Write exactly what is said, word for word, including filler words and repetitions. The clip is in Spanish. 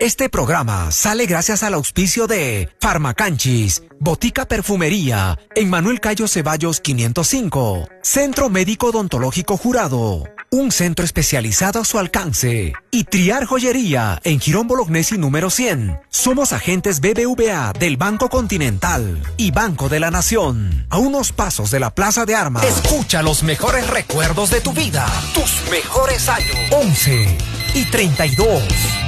Este programa sale gracias al auspicio de Farmacanchis, Botica Perfumería, en Manuel Cayo Ceballos quinientos cinco, Centro Médico Odontológico Jurado, un centro especializado a su alcance, y Triar Joyería, en Girón Bolognesi número cien. Somos agentes B B V A del Banco Continental y Banco de la Nación, a unos pasos de la Plaza de Armas. Escucha los mejores recuerdos de tu vida, tus mejores años. once y treinta y dos.